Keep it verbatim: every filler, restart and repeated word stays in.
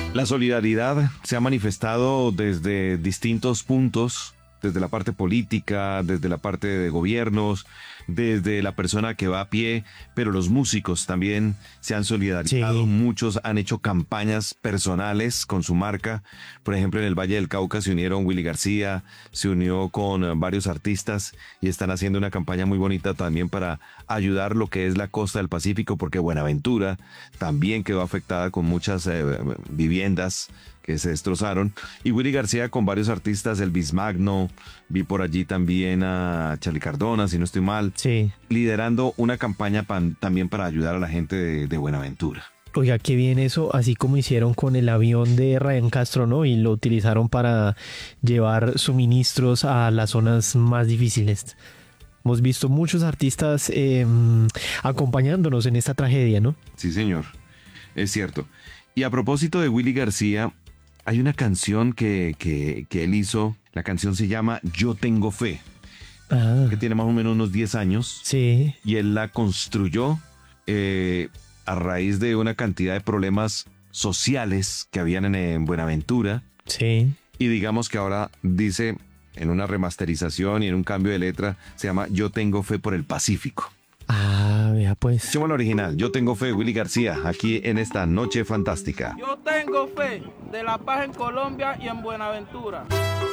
La solidaridad se ha manifestado desde distintos puntos, desde la parte política, desde la parte de gobiernos, desde la persona que va a pie, pero los músicos también se han solidarizado. Sí. Muchos han hecho campañas personales con su marca. Por ejemplo, en el Valle del Cauca se unieron Willy García, se unió con eh, varios artistas y están haciendo una campaña muy bonita también para ayudar lo que es la costa del Pacífico, porque Buenaventura también quedó afectada con muchas eh, viviendas que se destrozaron. Y Willy García con varios artistas, Elvis Magno, vi por allí también a Charly Cardona, si no estoy mal, Sí. liderando una campaña pan- también para ayudar a la gente de, de Buenaventura. Oiga, qué bien eso, así como hicieron con el avión de Ryan Castro, ¿no? Y lo utilizaron para llevar suministros a las zonas más difíciles. Hemos visto muchos artistas eh, acompañándonos en esta tragedia, ¿no? Sí, señor, es cierto. Y a propósito de Willy García, hay una canción que, que, que él hizo, la canción se llama Yo Tengo Fe, Ah, que tiene más o menos unos diez años, sí, y él la construyó eh, a raíz de una cantidad de problemas sociales que habían en, en Buenaventura, sí. y digamos que ahora dice, en una remasterización y en un cambio de letra, se llama Yo Tengo Fe por el Pacífico. Ah, vea pues. Escuchemos la original, Yo Tengo Fe, Willy García, aquí en esta noche fantástica. Yo tengo fe de la paz en Colombia y en Buenaventura.